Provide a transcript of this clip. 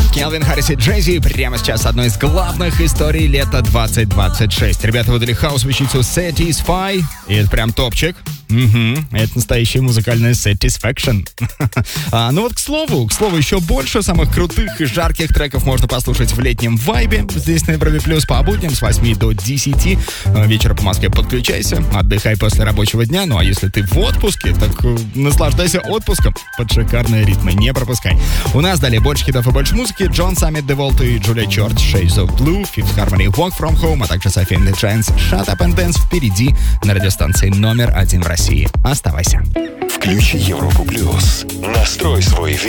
Кельвин Харрис и Джей-Зи прямо сейчас одной из главных историй лета 2026. Ребята выдали хаус-вещицу Satisfy, и это прям топчик. Это настоящая музыкальная satisfaction. Ну вот, к слову, еще больше самых крутых и жарких треков можно послушать в летнем вайбе. Здесь на Европе Плюс по будням с 8 до 10 вечера по Москве. Подключайся, отдыхай после рабочего дня. Ну а если ты в отпуске, так наслаждайся отпуском под шикарные ритмы. Не пропускай. У нас далее больше хитов и больше музыки. Джон Саммит, Деволт и Джулия Чорч, Shades of Blue, Fifth Harmony, Walk From Home, а также Sophie and the Giants, Shut Up and Dance впереди на радиостанции номер 1 в России. Оставайся. Включи Европу Плюс. Настрой свой